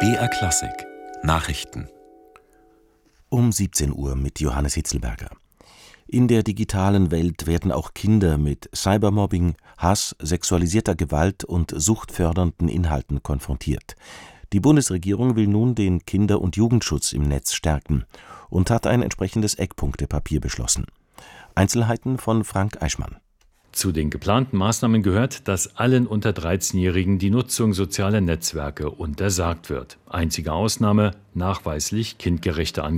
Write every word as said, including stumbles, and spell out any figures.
B R Klassik Nachrichten Um siebzehn Uhr mit Johannes Hitzelberger. In der digitalen Welt werden auch Kinder mit Cybermobbing, Hass, sexualisierter Gewalt und suchtfördernden Inhalten konfrontiert. Die Bundesregierung will nun den Kinder- und Jugendschutz im Netz stärken und hat ein entsprechendes Eckpunktepapier beschlossen. Einzelheiten von Frank Eichmann. Zu den geplanten Maßnahmen gehört, dass allen unter dreizehnjährigen die Nutzung sozialer Netzwerke untersagt wird. Einzige Ausnahme: nachweislich kindgerechte Angebote